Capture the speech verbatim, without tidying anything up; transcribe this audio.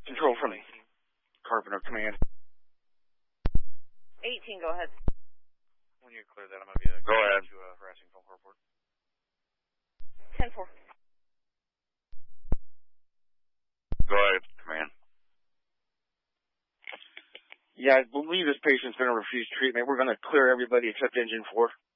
Control from Carpenter Command. eighteen, go ahead. When you clear that, I'm going to be a Go ahead. to a harassing phone call report. ten four. Go ahead, Command. Yeah, I believe this patient's going to refuse treatment. We're going to clear everybody except Engine four.